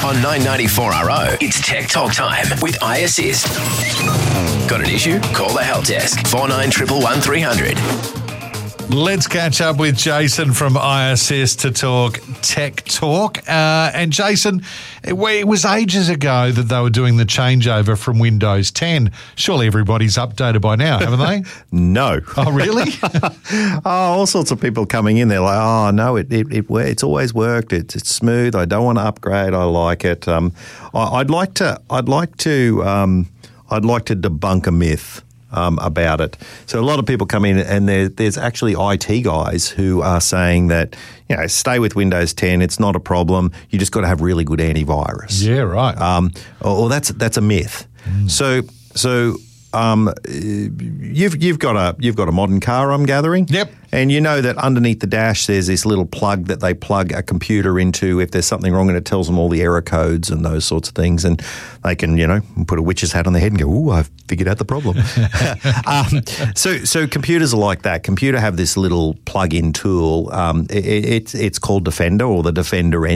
On 994RO, it's Tech Talk Time with iAssist. Got an issue? Call the help desk. 4911 300. Let's catch up with Jason from iAssist to talk Tech Talk. And Jason, it was ages ago that they were doing the changeover from Windows 10. Surely everybody's updated by now, haven't they? No. Oh, really? All sorts of people coming in. They're like, oh, no, it's always worked. It's smooth. I don't want to upgrade. I like it. I'd like to debunk a myth about it. So a lot of people come in and there's actually IT guys who are saying that, stay with Windows 10. It's not a problem. You just got to have really good antivirus. Yeah, right. Or that's a myth. So you've got a modern car, I'm gathering. Yep. And you know that underneath the dash there's this little plug that they plug a computer into if there's something wrong, and it tells them all the error codes and those sorts of things, and they can put a witch's hat on their head and go, "Ooh, I've figured out the problem." So computers are like that. Computer have this little plug-in tool. It's called Defender, or the Defender